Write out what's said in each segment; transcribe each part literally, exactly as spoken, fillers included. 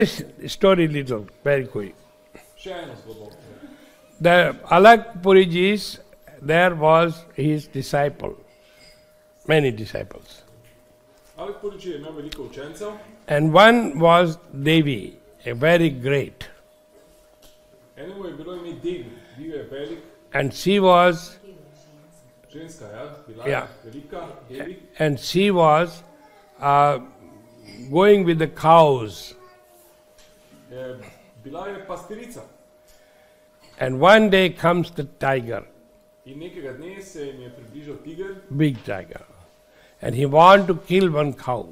Story little, very quick. The Alak Puriji's, there was his disciple, many disciples. And one was Devi, a very great. And she was, yeah, and she was uh, going with the cows. And one day comes the tiger, big tiger, and he wanted to kill one cow.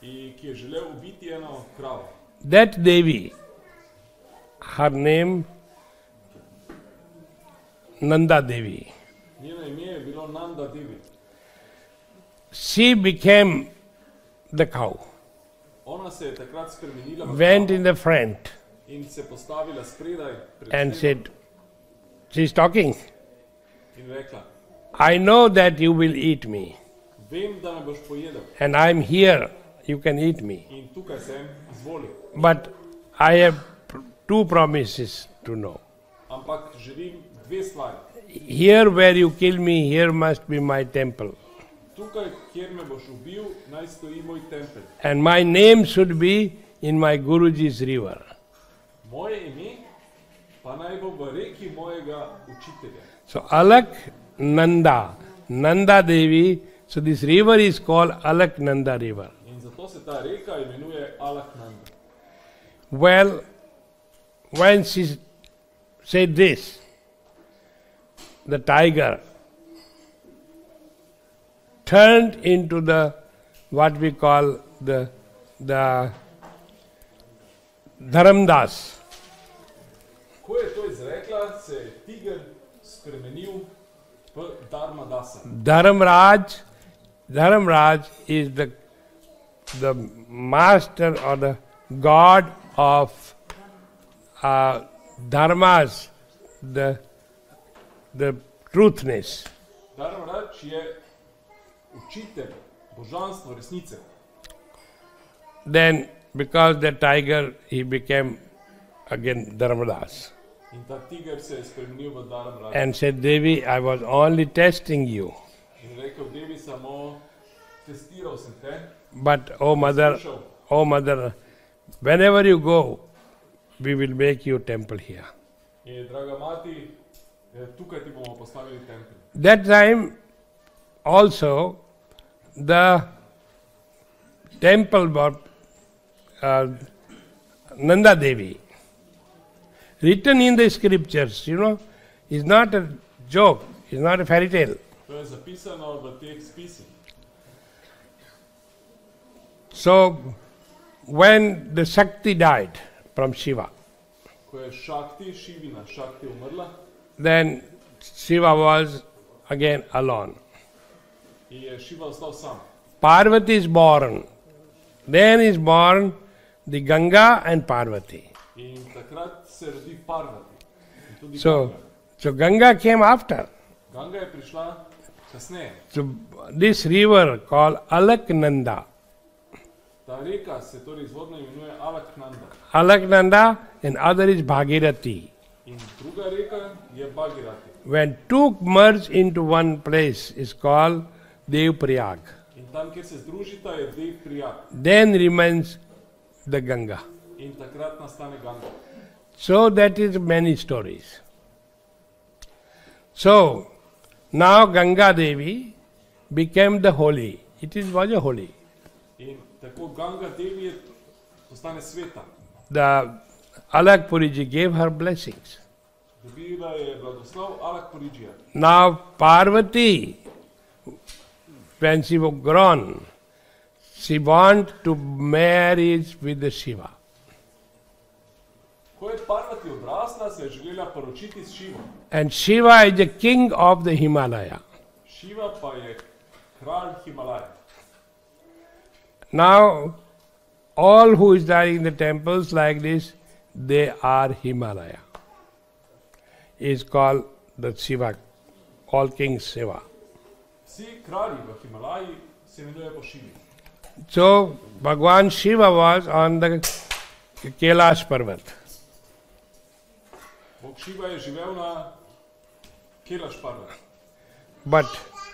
That Devi, her name Nanda Devi, she became the cow, went in the front and said, she's talking, I know that you will eat me, and I'm here, you can eat me. But I have two promises to know. Here where you kill me, here must be my temple. And my name should be in my Guruji's river. So Alak Nanda, Nanda Devi, so this river is called Alak Nanda river. Well, when she said this, the tiger turned into the, what we call the, the Dharamdas. Dharamraj, Dharamraj is the, the master or the god of uh, dharmas, the, the truthness. Then, because the tiger, he became again Dharamdas. And said, Devi, I was only testing you. But, oh mother, oh mother, whenever you go, we will make you a temple here. That time, also, the temple of uh, Nanda Devi, written in the scriptures, you know, is not a joke, is not a fairy tale. So, when the Shakti died from Shiva, then Shiva was again alone. Parvati is born. Then is born the Ganga and Parvati. So, so Ganga came after. So this river called Alaknanda. Alaknanda and other is Bhagirathi. When two merge into one place is called Devprayag. Then remains the Ganga. So that is many stories. So now Ganga Devi became the holy. It is was a holy. The Alak Puriji gave her blessings. Now Parvati, when she was grown, she wanted to marry with the Shiva. And Shiva is the king of the Himalaya. Now, all who is dying in the temples like this, they are Himalaya. Is called the Shiva, all kings Shiva. So, Bhagwan Shiva was on the Kailash Parvat. Bog Šiva je živel na Kailash Parvat. But,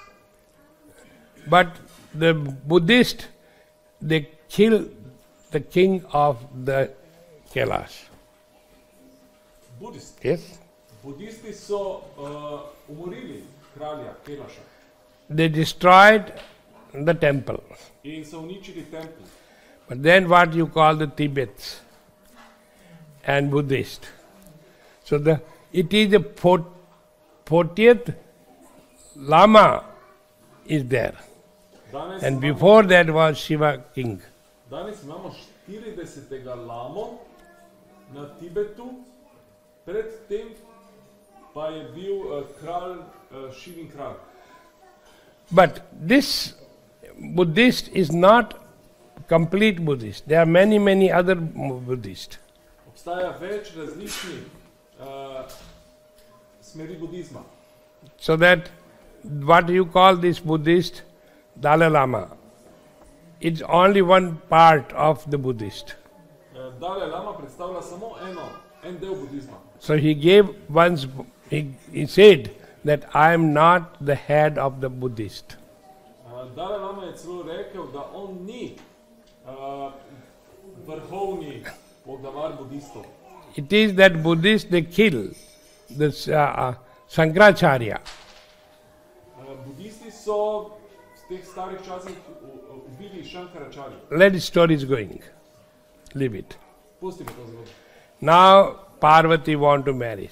but the Buddhists, they kill the king of the Kailash. Budisti. Yes? Budisti so uh, umorili kralja Kailasha They destroyed the temple. in so uničili tempelj. But then what you call the Tibets and Buddhist. So the it is the fortieth Lama is there. Danes, And imamo, before that was Shiva king. danes imamo štiridesetega lamo na Tibetu, predtem pa je bil uh, kralj, uh, Šivin kralj. But this Buddhist is not complete Buddhist. There are many, many other Buddhists. Obstaja več različnih uh, smeri budizma. So that what you call this Buddhist, Dalai Lama, it's only one part of the Buddhist. Uh, Dalai Lama predstavlja samo eno, en del budizma. So he gave once, he, he said that I am not the head of the Buddhist. Uh, Dalai Lama je celo rekel, da on ni uh, vrhovni poglavar budistov. It is that Buddhists, they kill this uh, uh, Sankaracharya. Uh, budisti so v teh starih časih u- u- ubili Šankaracharju. Let the story is going. Leave it. Pustimo to zgodbo. Now Parvati want to marry.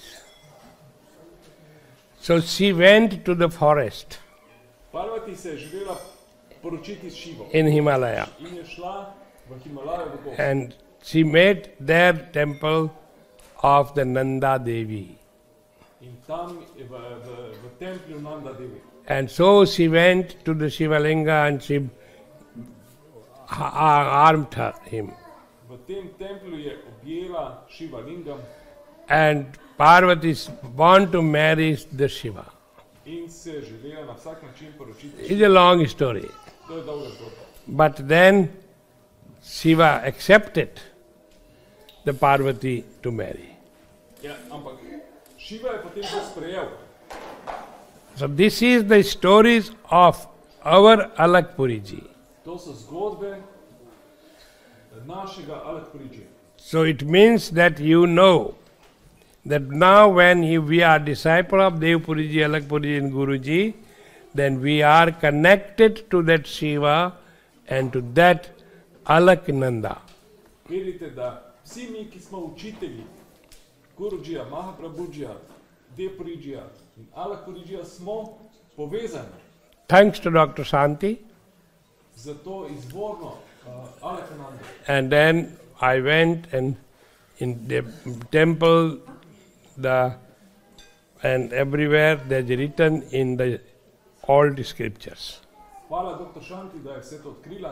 So she went to the forest Parvati se je želela poročiti s Šivo in Himalaya in je šla v Himalajo v gozd. and she made their temple of the Nanda Devi. In tam je v, v, v templju Nanda Devi. And so she went to the Shivalinga and she ha- ha- armed her, him. V tem templju je objela Šiva lingam And Parvati want to marry the Shiva. in se je želela na vsak način poročiti. It's a long story. To je dolga zgodba. But then Shiva accepted the Parvati to marry. Ja, ampak Šiva je potem to sprejel. So this is the stories of our Alakpuriji. To so zgodbe našega Alakpurijija. So it means that you know that now when you, we are disciple of Devpuriji, Alakpuriji and Guruji, then we are connected to that Shiva and to that Alaknanda. Vidite, da vsi mi, ki smo učitelji Gurujija, Mahaprabhujija, Devpurijija in Alakpurijija, smo povezani Thanks to Doctor Shanti. za to izvorno uh, Alaknando. And then I went and in the temple, the and everywhere there's written in the old scriptures. Hvala doktor Šanti, da je vse to odkrila.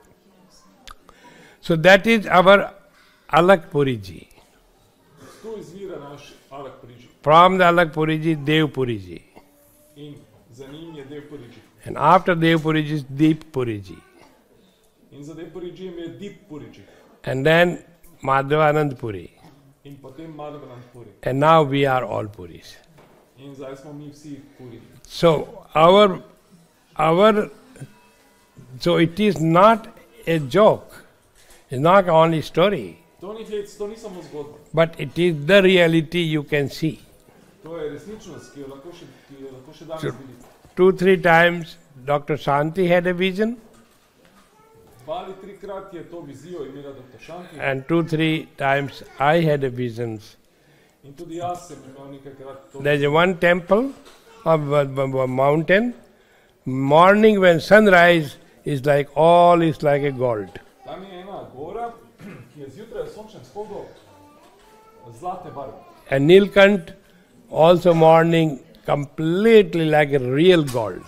So that is our Alakpuriji. Tu izvira naš Alakpuriji From the Alakpuriji, Devpuriji. in za njim je Devpuriji. And after Devpuriji is Deeppuriji. In za Devpurijijem je Deeppuriji And then Madhavanand Puri. in potem Madhavanand Puri. And now we are all Puris. In zdaj smo mi vsi Puri. So our our so it is not a joke. It's not only story, To ni hec, to ni samo zgodba. but it is the reality you can see. To je resničnost, ki jo lahko še, ki jo lahko še danes Sure. vidite. Two, three times Doctor Shanti had a vision, Dva ali trikrat je to vizijo imela doktor Šanti and two, three times I had a visions. in tudi jaz sem imel nekajkrat to. There's a one temple of a, of a mountain. Morning when sunrise is like all is like a gold. Tam je ena gora, ki je zjutraj v sončnem vzhodu zlate barve. And Nilkant also morning completely like a real gold.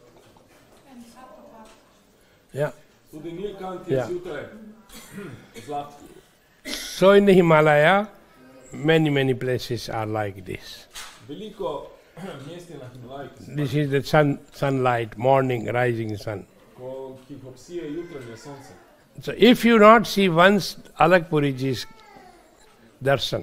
Yeah. Tudi Nilkant je Ja. zjutraj zlat. So in the Himalaya, many, many places are like this. Veliko mest je na Himalaji, ki so This is the sun, sunlight, morning, rising sun. ko, ki jih obsije jutranje sonce. So if you not see once Alakpuriji darshan,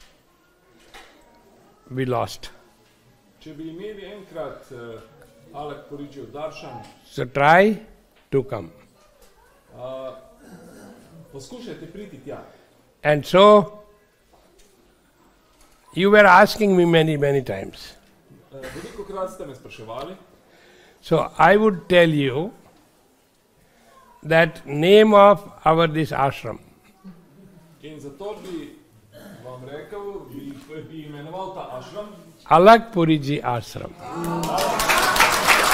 we lost. Če bi imeli enkrat uh, Alak Purijijev darshan, So try to come. uh, poskušajte priti tja. And so, you were asking me many, many times. Uh, veliko krat ste me spraševali, So I would tell you that name of our this ashram. in zato bi vam rekel, bi, bi imenoval ta ashram Alak Puriji Ashram.